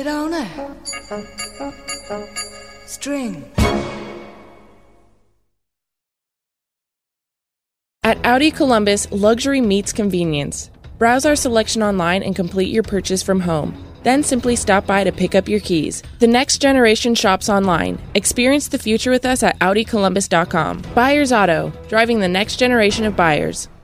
on it. String. At Audi Columbus, luxury meets convenience. Browse our selection online and complete your purchase from home. Then simply stop by to pick up your keys. The next generation shops online. Experience the future with us at AudiColumbus.com. Buyers Auto, driving the next generation of buyers.